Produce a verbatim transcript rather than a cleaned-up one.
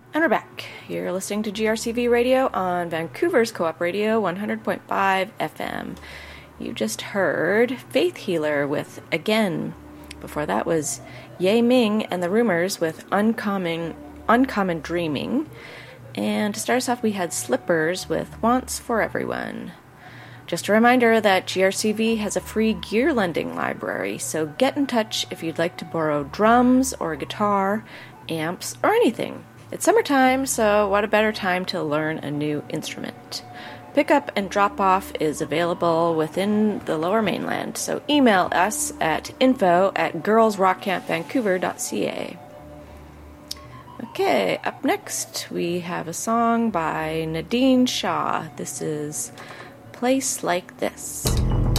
And we're back. You're listening to G R C V Radio on Vancouver's Co-op Radio, one hundred point five F M. You just heard Faith Healer with Again. Before that was Ye Ming and the Rumors with Uncommon, Uncommon Dreaming. And to start us off, we had Slippers with Wants for Everyone. Just a reminder that G R C V has a free gear lending library, so get in touch if you'd like to borrow drums or a guitar, amps, or anything. It's summertime, so what a better time to learn a new instrument. Pickup and drop-off is available within the Lower Mainland, so email us at info at girls rock camp vancouver dot c a. Okay, up next we have a song by Nadine Shaw. This is Place Like This.